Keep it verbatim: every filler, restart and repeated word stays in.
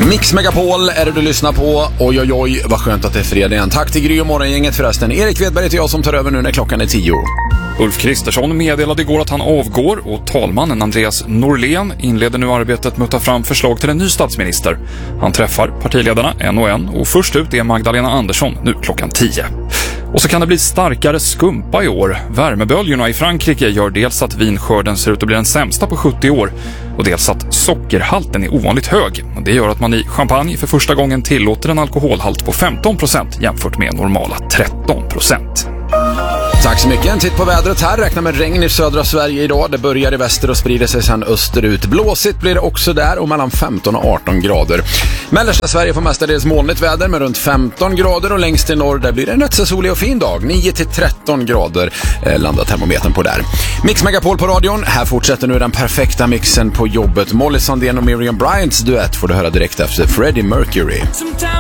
Mix Megapol är det du lyssnar på. Oj, oj, oj, vad skönt att det är fredag igen. Tack till Gry och morgongänget förresten. Erik Wedberg heter jag som tar över nu när klockan är tio. Ulf Kristersson meddelade igår att han avgår och talmannen Andreas Norlén inleder nu arbetet med att ta fram förslag till en ny statsminister. Han träffar partiledarna en och en och först ut är Magdalena Andersson nu klockan tio. Och så kan det bli starkare skumpa i år. Värmeböljorna i Frankrike gör dels att vinskörden ser ut att bli den sämsta på sjuttio år och dels att sockerhalten är ovanligt hög. Det gör att man i champagne för första gången tillåter en alkoholhalt på femton procent jämfört med normala tretton procent. Tack så mycket. En titt på vädret här. Räknar med regn i södra Sverige idag. Det börjar i väster och sprider sig sedan österut. Blåsigt blir det också där och mellan femton och arton grader. Mellersta Sverige får mestadels molnigt väder med runt femton grader och längst i norr där blir det en rätt så solig och fin dag. nio till tretton grader eh, landar termometern på där. Mix Megapol på radion. Här fortsätter nu den perfekta mixen på jobbet. Molly Sandén och Miriam Bryants duett får du höra direkt efter Freddie Mercury.